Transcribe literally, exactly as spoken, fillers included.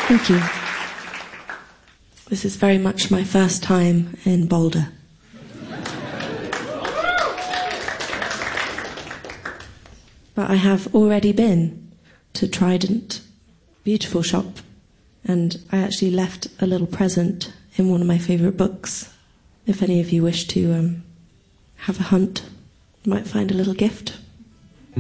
Thank you. This is very much my first time in Boulder. But I have already been to Trident, beautiful shop, and I actually left a little present in one of my favourite books. If any of you wish to um, have a hunt, you might find a little gift.